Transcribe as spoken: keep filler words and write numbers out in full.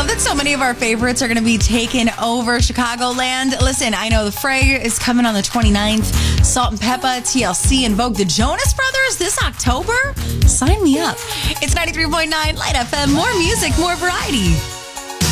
love that so many of our favorites are going to be taking over Chicagoland. Listen, I know The Fray is coming on the twenty-ninth. Salt and Peppa, T L C, and Vogue the Jonas Brothers this October. Sign me up. It's ninety-three point nine Light F M. More music, more variety.